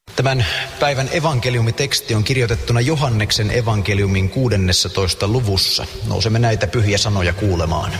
Tämän päivän evankeliumiteksti on kirjoitettuna Johanneksen evankeliumin 16. luvussa. Nousemme näitä pyhiä sanoja kuulemaan.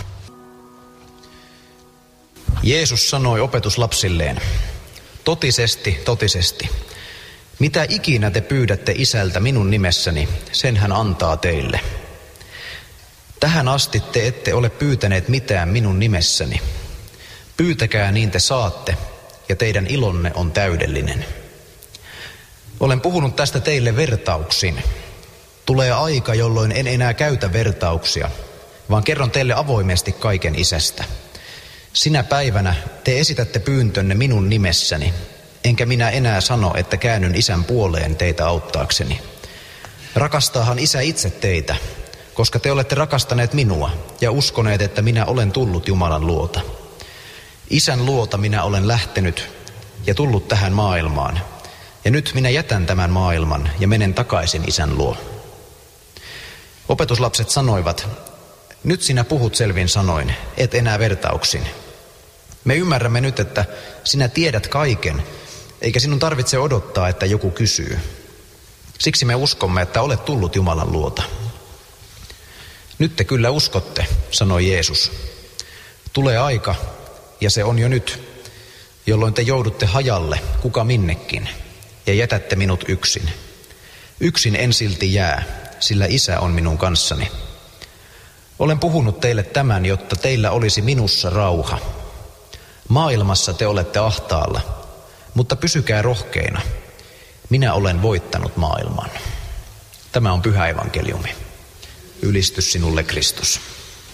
Jeesus sanoi opetuslapsilleen, totisesti, totisesti, mitä ikinä te pyydätte Isältä minun nimessäni, sen hän antaa teille. Tähän asti te ette ole pyytäneet mitään minun nimessäni. Pyytäkää niin te saatte, ja teidän ilonne on täydellinen. Olen puhunut tästä teille vertauksin. Tulee aika, jolloin en enää käytä vertauksia, vaan kerron teille avoimesti kaiken Isästä. Sinä päivänä te esitätte pyyntönne minun nimessäni, enkä minä enää sano, että käännyn Isän puoleen teitä auttaakseni. Rakastaahan Isä itse teitä, koska te olette rakastaneet minua ja uskoneet, että minä olen tullut Jumalan luota. Isän luota minä olen lähtenyt ja tullut tähän maailmaan. Ja nyt minä jätän tämän maailman ja menen takaisin Isän luo. Opetuslapset sanoivat, nyt sinä puhut selvin sanoin, et enää vertauksin. Me ymmärrämme nyt, että sinä tiedät kaiken, eikä sinun tarvitse odottaa, että joku kysyy. Siksi me uskomme, että olet tullut Jumalan luota. Nyt te kyllä uskotte, sanoi Jeesus. Tulee aika, ja se on jo nyt, jolloin te joudutte hajalle, kuka minnekin, ja jätätte minut yksin. Yksin en silti jää, sillä Isä on minun kanssani. Olen puhunut teille tämän, jotta teillä olisi minussa rauha. Maailmassa te olette ahtaalla, mutta pysykää rohkeina. Minä olen voittanut maailman. Tämä on pyhä evankeliumi. Ylistys sinulle, Kristus.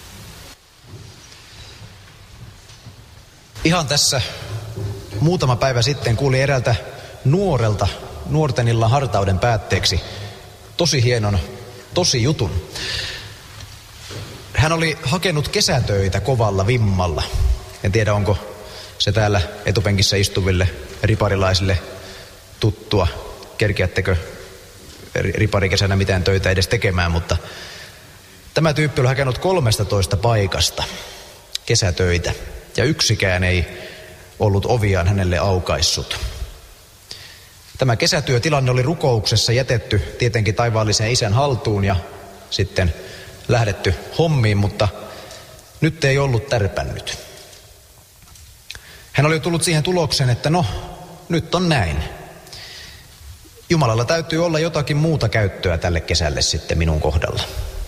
Ihan tässä muutama päivä sitten kuulin eräältä nuorelta nuorten illan hartauden päätteeksi tosi hienon jutun. Hän oli hakenut kesätöitä kovalla vimmalla. En tiedä, onko se täällä etupenkissä istuville riparilaisille tuttua. Kerkiättekö riparikesänä mitään töitä edes tekemään, mutta tämä tyyppi oli hakenut 13 paikasta kesätöitä ja yksikään ei ollut oviaan hänelle aukaissut. Tämä kesätyötilanne oli rukouksessa jätetty tietenkin taivaallisen Isän haltuun ja sitten lähdetty hommiin, mutta nyt ei ollut tärpännyt. Hän oli tullut siihen tulokseen, että nyt on näin. Jumalalla täytyy olla jotakin muuta käyttöä tälle kesälle sitten minun kohdalla.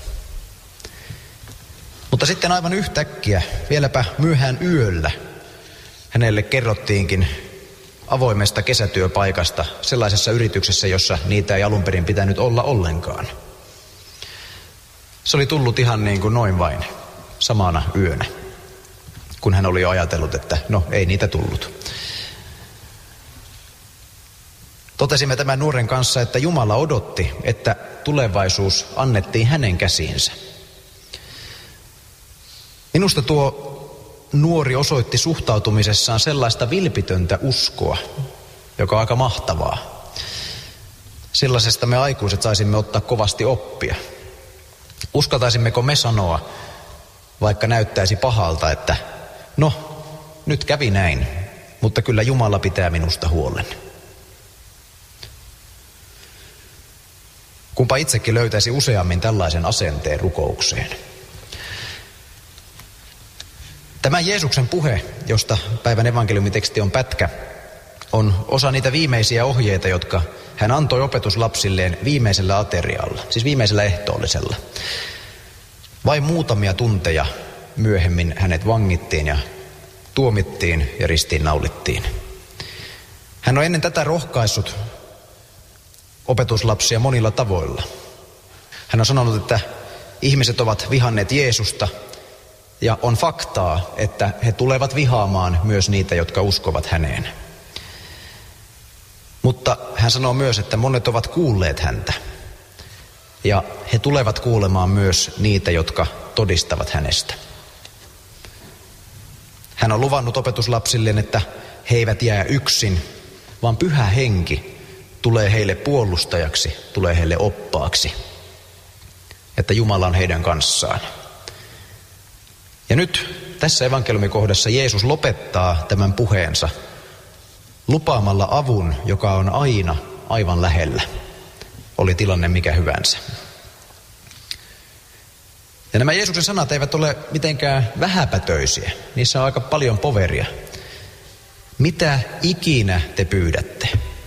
Mutta sitten aivan yhtäkkiä, vieläpä myöhään yöllä, hänelle kerrottiinkin avoimesta kesätyöpaikasta sellaisessa yrityksessä, jossa niitä ei alun perin pitänyt olla ollenkaan. Se oli tullut ihan niin kuin noin vain samana yönä, kun hän oli jo ajatellut, että ei niitä tullut. Totesimme tämän nuoren kanssa, että Jumala odotti, että tulevaisuus annettiin hänen käsiinsä. Minusta tuo nuori osoitti suhtautumisessaan sellaista vilpitöntä uskoa, joka on aika mahtavaa. Sellaisesta me aikuiset saisimme ottaa kovasti oppia. Uskaltaisimmeko me sanoa, vaikka näyttäisi pahalta, että nyt kävi näin, mutta kyllä Jumala pitää minusta huolen. Kumpa itsekin löytäisi useammin tällaisen asenteen rukoukseen. Tämä Jeesuksen puhe, josta päivän evankeliumiteksti on pätkä, on osa niitä viimeisiä ohjeita, jotka hän antoi opetuslapsilleen viimeisellä aterialla, siis viimeisellä ehtoollisella. Vain muutamia tunteja myöhemmin hänet vangittiin ja tuomittiin ja ristiinnaulittiin. Hän on ennen tätä rohkaissut opetuslapsia monilla tavoilla. Hän on sanonut, että ihmiset ovat vihanneet Jeesusta ja on faktaa, että he tulevat vihaamaan myös niitä, jotka uskovat häneen. Mutta hän sanoo myös, että monet ovat kuulleet häntä ja he tulevat kuulemaan myös niitä, jotka todistavat hänestä. Hän on luvannut opetuslapsilleen, että he eivät jää yksin, vaan Pyhä Henki tulee heille puolustajaksi, tulee heille oppaaksi, että Jumala on heidän kanssaan. Ja nyt tässä evankeliumikohdassa Jeesus lopettaa tämän puheensa lupaamalla avun, joka on aina aivan lähellä, oli tilanne mikä hyvänsä. Ja nämä Jeesuksen sanat eivät ole mitenkään vähäpätöisiä, niissä on aika paljon poveria. Mitä ikinä te pyydätte?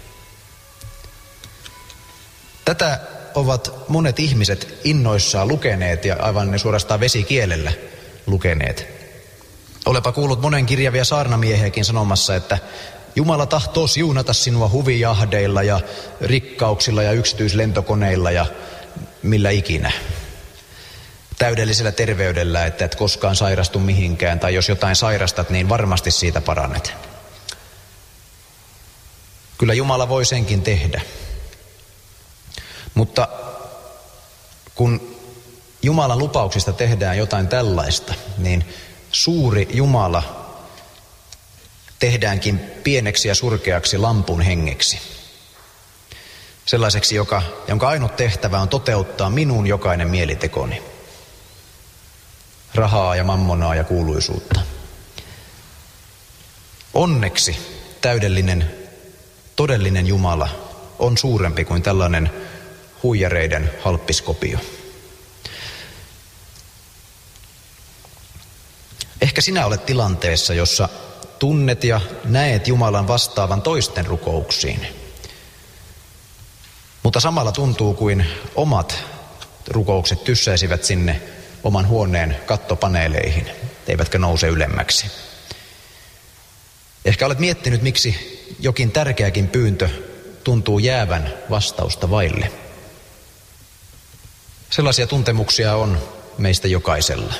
Tätä ovat monet ihmiset innoissaan lukeneet ja aivan ne suorastaan vesikielellä lukeneet. Olepa kuullut monenkirjavia saarnamiehiäkin sanomassa, että Jumala tahtoo siunata sinua huvijahdeilla ja rikkauksilla ja yksityislentokoneilla ja millä ikinä. Täydellisellä terveydellä, että et koskaan sairastu mihinkään, tai jos jotain sairastat, niin varmasti siitä parannet. Kyllä Jumala voi senkin tehdä. Mutta kun Jumalan lupauksista tehdään jotain tällaista, niin suuri Jumala tehdäänkin pieneksi ja surkeaksi lampun hengeksi. Sellaiseksi, jonka ainut tehtävä on toteuttaa minun jokainen mielitekoni. Rahaa ja mammonaa ja kuuluisuutta. Onneksi täydellinen, todellinen Jumala on suurempi kuin tällainen huijareiden halppiskopio. Ehkä sinä olet tilanteessa, jossa tunnet ja näet Jumalan vastaavan toisten rukouksiin. Mutta samalla tuntuu kuin omat rukoukset tyssäisivät sinne oman huoneen kattopaneeleihin, eivätkä nouse ylemmäksi. Ehkä olet miettinyt, miksi jokin tärkeäkin pyyntö tuntuu jäävän vastausta vaille. Sellaisia tuntemuksia on meistä jokaisella.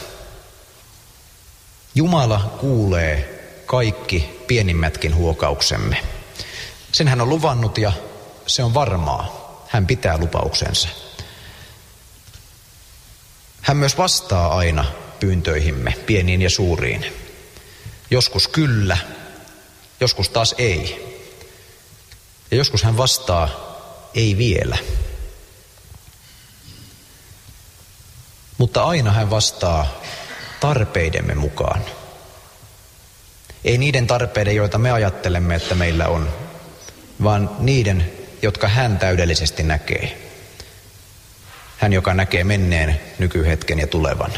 Jumala kuulee kaikki pienimmätkin huokauksemme. Sen hän on luvannut ja se on varmaa. Hän pitää lupauksensa. Hän myös vastaa aina pyyntöihimme, pieniin ja suuriin. Joskus kyllä, joskus taas ei. Ja joskus hän vastaa ei vielä. Mutta aina hän vastaa tarpeidemme mukaan. Ei niiden tarpeiden, joita me ajattelemme, että meillä on, vaan niiden, jotka hän täydellisesti näkee. Hän, joka näkee menneen, nykyhetken ja tulevan.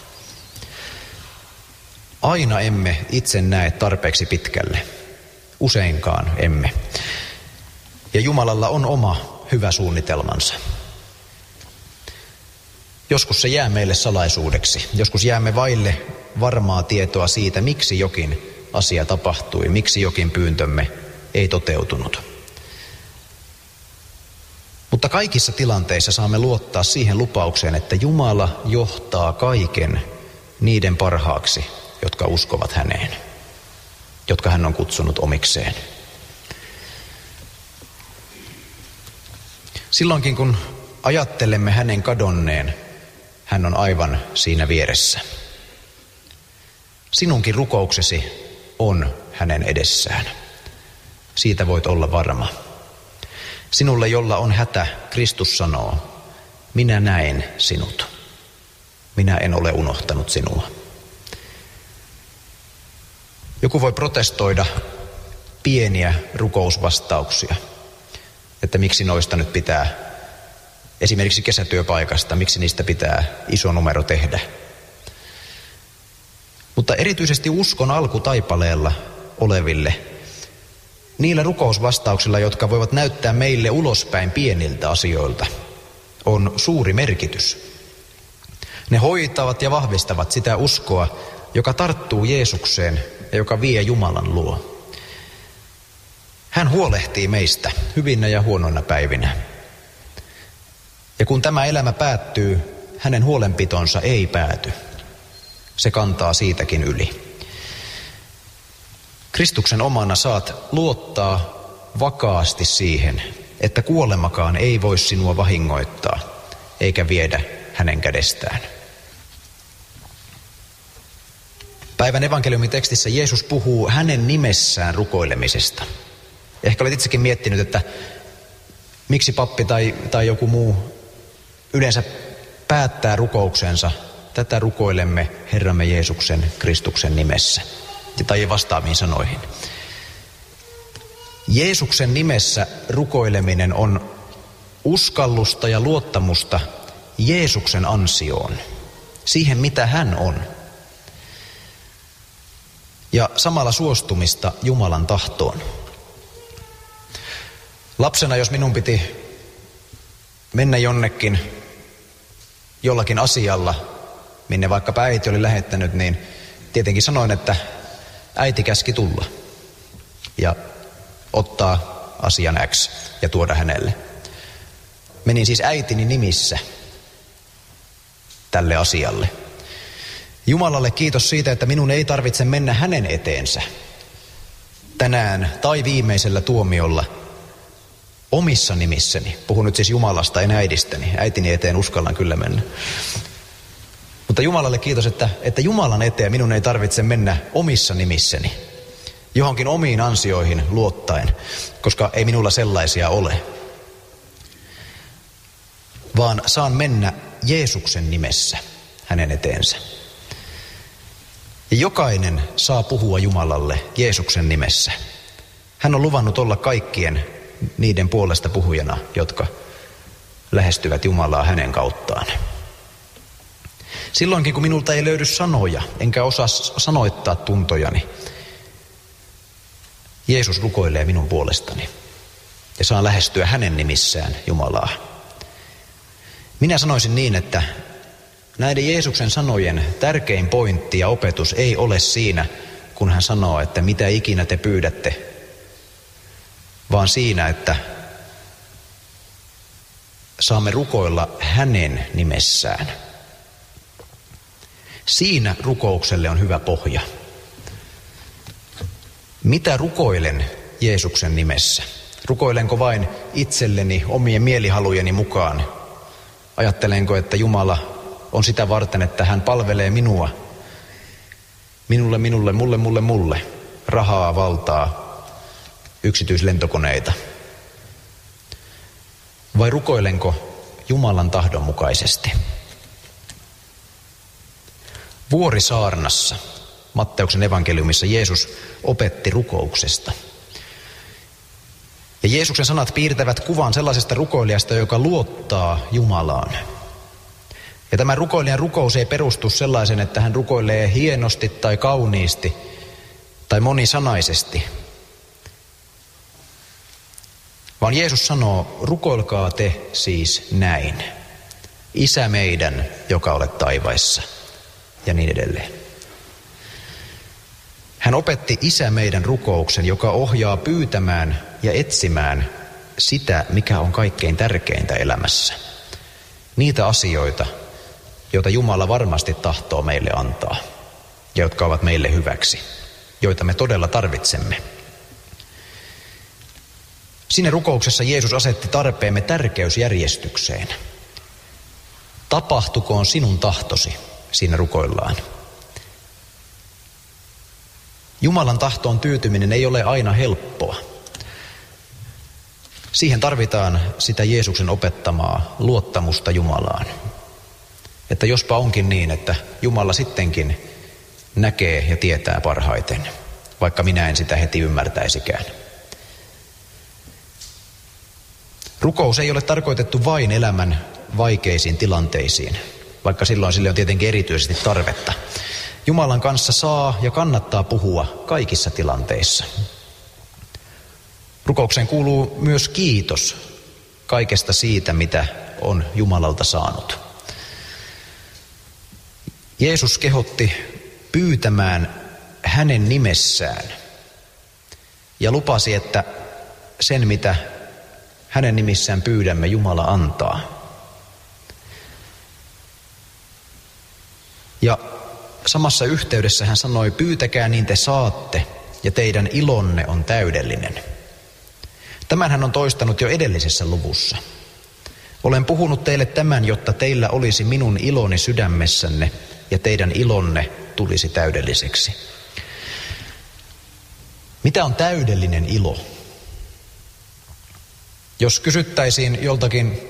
Aina emme itse näe tarpeeksi pitkälle. Useinkaan emme. Ja Jumalalla on oma hyvä suunnitelmansa. Joskus se jää meille salaisuudeksi. Joskus jäämme vaille varmaa tietoa siitä, miksi jokin asia tapahtui, miksi jokin pyyntömme ei toteutunut. Mutta kaikissa tilanteissa saamme luottaa siihen lupaukseen, että Jumala johtaa kaiken niiden parhaaksi, jotka uskovat häneen, jotka hän on kutsunut omikseen. Silloinkin kun ajattelemme hänen kadonneen, hän on aivan siinä vieressä. Sinunkin rukouksesi on hänen edessään. Siitä voit olla varma. Sinulle, jolla on hätä, Kristus sanoo, minä näen sinut. Minä en ole unohtanut sinua. Joku voi protestoida pieniä rukousvastauksia, että miksi noista nyt pitää, esimerkiksi kesätyöpaikasta, miksi niistä pitää iso numero tehdä. Mutta erityisesti uskon alkutaipaleella oleville, niillä rukousvastauksilla, jotka voivat näyttää meille ulospäin pieniltä asioilta, on suuri merkitys. Ne hoitavat ja vahvistavat sitä uskoa, joka tarttuu Jeesukseen ja joka vie Jumalan luo. Hän huolehtii meistä hyvinä ja huonoina päivinä. Ja kun tämä elämä päättyy, hänen huolenpitonsa ei pääty. Se kantaa siitäkin yli. Kristuksen omana saat luottaa vakaasti siihen, että kuolemakaan ei voi sinua vahingoittaa, eikä viedä hänen kädestään. Päivän evankeliumin tekstissä Jeesus puhuu hänen nimessään rukoilemisesta. Ehkä olet itsekin miettinyt, että miksi pappi tai joku muu yleensä päättää rukouksensa. Tätä rukoilemme Herramme Jeesuksen Kristuksen nimessä. Tai vastaaviin sanoihin. Jeesuksen nimessä rukoileminen on uskallusta ja luottamusta Jeesuksen ansioon, siihen mitä hän on. Ja samalla suostumista Jumalan tahtoon. Lapsena, jos minun piti mennä jonnekin jollakin asialla, minne vaikkapa äiti oli lähettänyt, niin tietenkin sanoin, että äiti käski tulla ja ottaa asian X ja tuoda hänelle. Menin siis äitini nimissä tälle asialle. Jumalalle kiitos siitä, että minun ei tarvitse mennä hänen eteensä tänään tai viimeisellä tuomiolla omissa nimissäni. Puhun nyt siis Jumalasta, en äidistäni. Äitini eteen uskallan kyllä mennä. Mutta Jumalalle kiitos, että Jumalan eteen minun ei tarvitse mennä omissa nimissäni, johonkin omiin ansioihin luottaen, koska ei minulla sellaisia ole. Vaan saan mennä Jeesuksen nimessä hänen eteensä. Ja jokainen saa puhua Jumalalle Jeesuksen nimessä. Hän on luvannut olla kaikkien niiden puolesta puhujana, jotka lähestyvät Jumalaa hänen kauttaan. Silloinkin, kun minulta ei löydy sanoja, enkä osaa sanoittaa tuntojani, Jeesus rukoilee minun puolestani ja saan lähestyä hänen nimissään Jumalaa. Minä sanoisin niin, että näiden Jeesuksen sanojen tärkein pointti ja opetus ei ole siinä, kun hän sanoo, että mitä ikinä te pyydätte, vaan siinä, että saamme rukoilla hänen nimessään. Siinä rukoukselle on hyvä pohja. Mitä rukoilen Jeesuksen nimessä? Rukoilenko vain itselleni omien mielihalujeni mukaan? Ajattelenko, että Jumala on sitä varten, että hän palvelee minua? Mulle. Rahaa, valtaa, yksityislentokoneita. Vai rukoilenko Jumalan tahdon mukaisesti? Vuorisaarnassa, Matteuksen evankeliumissa, Jeesus opetti rukouksesta. Ja Jeesuksen sanat piirtävät kuvan sellaisesta rukoilijasta, joka luottaa Jumalaan. Ja tämä rukoilijan rukous ei perustu sellaisen, että hän rukoilee hienosti tai kauniisti tai monisanaisesti. Vaan Jeesus sanoo, rukoilkaa te siis näin. Isä meidän, joka olet taivaissa. Ja niin edelleen. Hän opetti Isä meidän rukouksen, joka ohjaa pyytämään ja etsimään sitä, mikä on kaikkein tärkeintä elämässä. Niitä asioita, joita Jumala varmasti tahtoo meille antaa ja jotka ovat meille hyväksi, joita me todella tarvitsemme. Siinä rukouksessa Jeesus asetti tarpeemme tärkeysjärjestykseen. Tapahtukoon sinun tahtosi, siinä rukoillaan. Jumalan tahtoon tyytyminen ei ole aina helppoa. Siihen tarvitaan sitä Jeesuksen opettamaa luottamusta Jumalaan. Että jospa onkin niin, että Jumala sittenkin näkee ja tietää parhaiten, vaikka minä en sitä heti ymmärtäisikään. Rukous ei ole tarkoitettu vain elämän vaikeisiin tilanteisiin, vaikka silloin sille on tietenkin erityisesti tarvetta. Jumalan kanssa saa ja kannattaa puhua kaikissa tilanteissa. Rukoukseen kuuluu myös kiitos kaikesta siitä, mitä on Jumalalta saanut. Jeesus kehotti pyytämään hänen nimessään ja lupasi, että sen mitä hänen nimissään pyydämme, Jumala antaa. Ja samassa yhteydessä hän sanoi, pyytäkää niin te saatte ja teidän ilonne on täydellinen. Tämän hän on toistanut jo edellisessä luvussa. Olen puhunut teille tämän, jotta teillä olisi minun iloni sydämessänne ja teidän ilonne tulisi täydelliseksi. Mitä on täydellinen ilo? Jos kysyttäisiin joltakin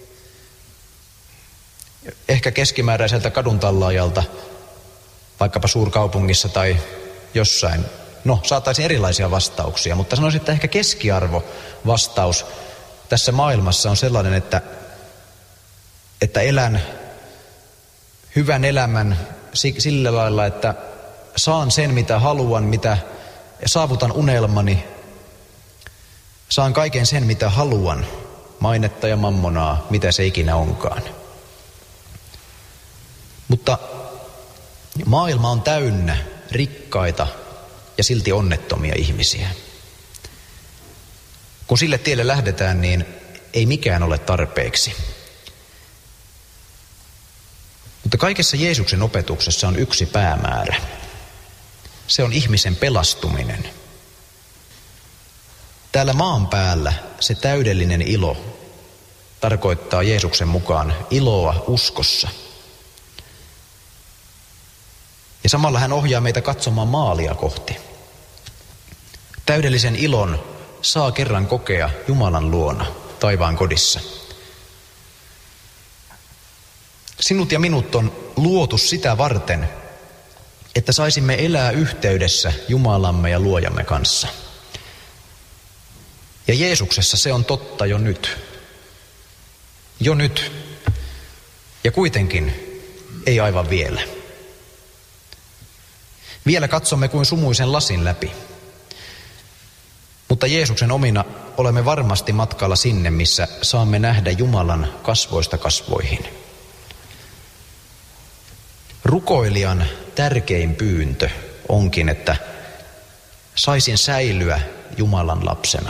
ehkä keskimääräiseltä kaduntallaajalta, vaikkapa suurkaupungissa tai jossain, saataisiin erilaisia vastauksia, mutta sanoisin, että ehkä keskiarvovastaus tässä maailmassa on sellainen, että elän hyvän elämän sillä lailla, että saan sen mitä haluan, saavutan unelmani, saan kaiken sen mitä haluan, mainetta ja mammonaa, mitä se ikinä onkaan. Mutta maailma on täynnä rikkaita ja silti onnettomia ihmisiä. Kun sille tielle lähdetään, niin ei mikään ole tarpeeksi. Mutta kaikessa Jeesuksen opetuksessa on yksi päämäärä. Se on ihmisen pelastuminen. Täällä maan päällä se täydellinen ilo tarkoittaa Jeesuksen mukaan iloa uskossa. Ja samalla hän ohjaa meitä katsomaan maalia kohti. Täydellisen ilon saa kerran kokea Jumalan luona, taivaan kodissa. Sinut ja minut on luotu sitä varten, että saisimme elää yhteydessä Jumalamme ja Luojamme kanssa. Ja Jeesuksessa se on totta jo nyt. Jo nyt. Ja kuitenkin ei aivan vielä. Vielä katsomme kuin sumuisen lasin läpi. Mutta Jeesuksen omina olemme varmasti matkalla sinne, missä saamme nähdä Jumalan kasvoista kasvoihin. Rukoilijan tärkein pyyntö onkin, että saisin säilyä Jumalan lapsena.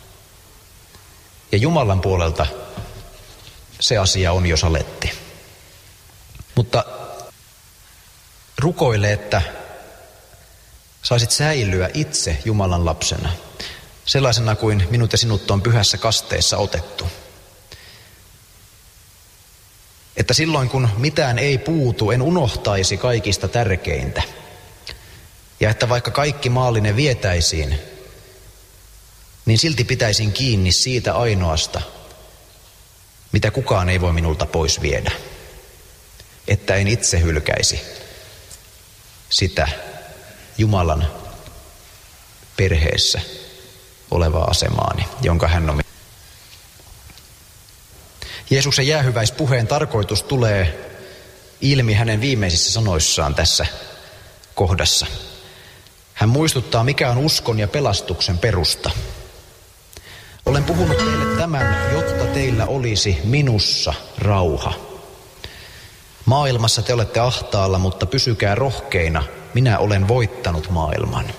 Ja Jumalan puolelta se asia on jo saletti. Mutta rukoile, että saisit säilyä itse Jumalan lapsena, sellaisena kuin minut ja sinut on pyhässä kasteessa otettu. Että silloin kun mitään ei puutu, en unohtaisi kaikista tärkeintä. Ja että vaikka kaikki maallinen vietäisiin, niin silti pitäisin kiinni siitä ainoasta, mitä kukaan ei voi minulta pois viedä. Että en itse hylkäisi sitä Jumalan perheessä olevaa asemaani, jonka hän on. Jeesuksen jäähyväispuheen tarkoitus tulee ilmi hänen viimeisissä sanoissaan tässä kohdassa. Hän muistuttaa, mikä on uskon ja pelastuksen perusta. Olen puhunut teille tämän, jotta teillä olisi minussa rauha. Maailmassa te olette ahtaalla, mutta pysykää rohkeina. Minä olen voittanut maailman.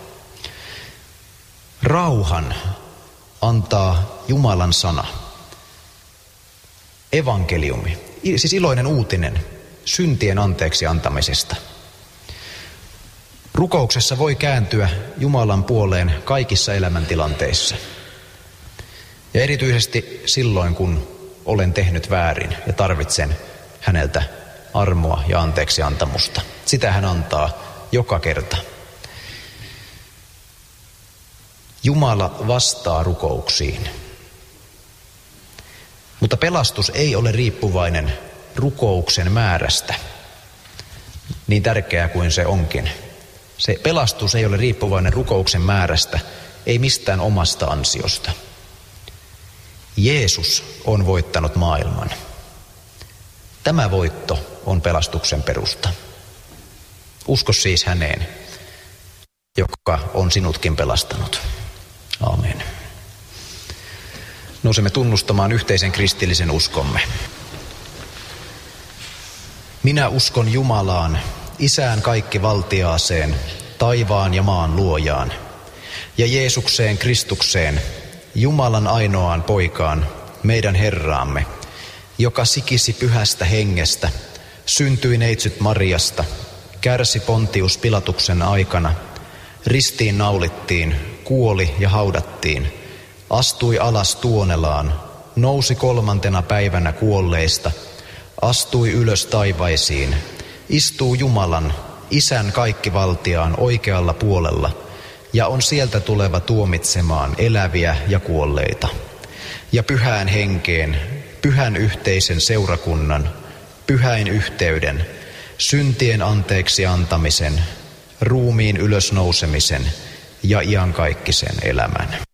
Rauhan antaa Jumalan sana. Evankeliumi, siis iloinen uutinen syntien anteeksi antamisesta. Rukouksessa voi kääntyä Jumalan puoleen kaikissa elämäntilanteissa. Ja erityisesti silloin, kun olen tehnyt väärin ja tarvitsen häneltä armoa ja anteeksi antamusta. Sitä hän antaa joka kerta. Jumala vastaa rukouksiin. Mutta pelastus ei ole riippuvainen rukouksen määrästä, niin tärkeää kuin se onkin. Se pelastus ei ole riippuvainen rukouksen määrästä, ei mistään omasta ansiosta. Jeesus on voittanut maailman. Tämä voitto on pelastuksen perusta. Usko siis häneen, joka on sinutkin pelastanut. Aamen. Nousemme tunnustamaan yhteisen kristillisen uskomme. Minä uskon Jumalaan, Isään kaikkivaltiaaseen, taivaan ja maan luojaan, ja Jeesukseen Kristukseen, Jumalan ainoaan poikaan, meidän Herraamme, joka sikisi pyhästä hengestä, syntyi neitsyt Mariasta, kärsi Pontius Pilatuksen aikana, ristiin naulittiin, kuoli ja haudattiin, astui alas tuonelaan, nousi 3. päivänä kuolleista, astui ylös taivaisiin, istuu Jumalan, Isän kaikkivaltiaan oikealla puolella, ja on sieltä tuleva tuomitsemaan eläviä ja kuolleita. Ja pyhään henkeen, pyhän yhteisen seurakunnan, pyhäin yhteyden, syntien anteeksi antamisen, ruumiin ylösnousemisen ja iankaikkisen elämän.